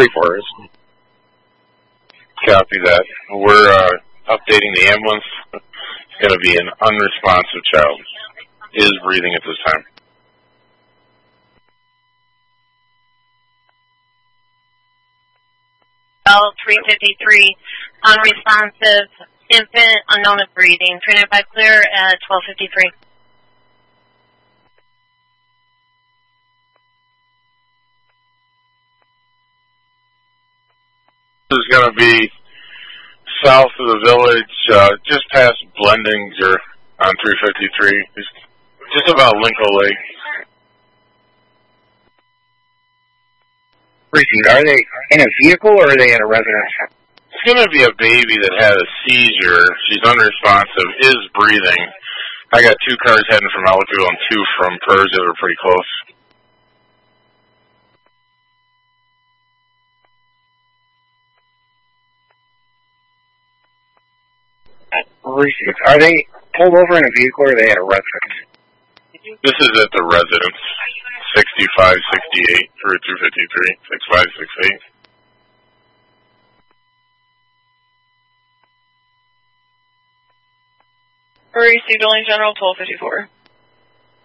44 is. Copy that. We're updating the ambulance. It's going to be an unresponsive child. Is breathing at this time. L353, unresponsive infant, unknown of breathing. 395 clear at 1253. This is going to be south of the village, just past Blendinger on 353. Just about Lincoln Lake. Are they in a vehicle or are they in a residence? It's going to be a baby that had a seizure. She's unresponsive, is breathing. I got 2 cars heading from Ellicville and 2 from PERS that are pretty close. Are they pulled over in a vehicle or are they at a residence? This is at the residence. 6568 through 253, 6568. Received only General 1254.